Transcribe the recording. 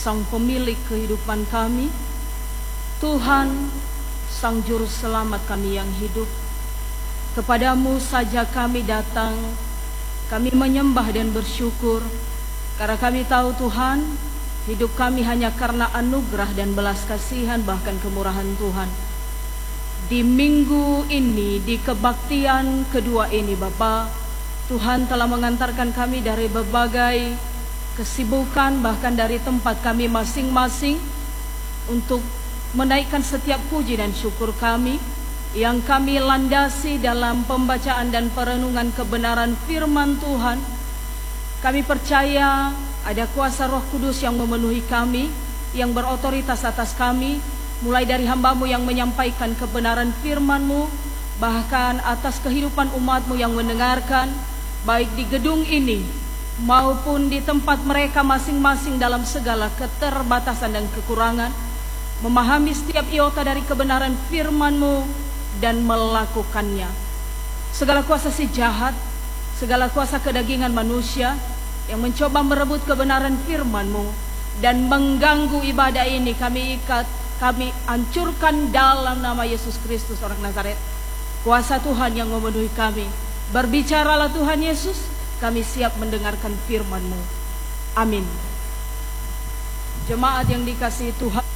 Sang pemilik kehidupan kami, Tuhan, Sang Juru Selamat kami yang hidup. Kepadamu saja kami datang, kami menyembah dan bersyukur, karena kami tahu Tuhan, hidup kami hanya karena anugerah dan belas kasihan bahkan kemurahan Tuhan. Di minggu ini, di kebaktian kedua ini Bapa, Tuhan telah mengantarkan kami dari berbagai kesibukan, bahkan dari tempat kami masing-masing, untuk menaikkan setiap puji dan syukur kami yang kami landasi dalam pembacaan dan perenungan kebenaran firman Tuhan. Kami percaya ada kuasa Roh Kudus yang memenuhi kami, yang berotoritas atas kami, mulai dari hamba-Mu yang menyampaikan kebenaran firman-Mu, bahkan atas kehidupan umat-Mu yang mendengarkan, baik di gedung ini maupun di tempat mereka masing-masing dalam segala keterbatasan dan kekurangan, memahami setiap iota dari kebenaran firman-Mu dan melakukannya. Segala kuasa si jahat, segala kuasa kedagingan manusia yang mencoba merebut kebenaran firman-Mu dan mengganggu ibadah ini, kami ikat, kami hancurkan dalam nama Yesus Kristus orang Nazaret. Kuasa Tuhan yang memenuhi kami. Berbicaralah Tuhan Yesus, kami siap mendengarkan firman-Mu. Amin. Jemaat yang dikasihi Tuhan,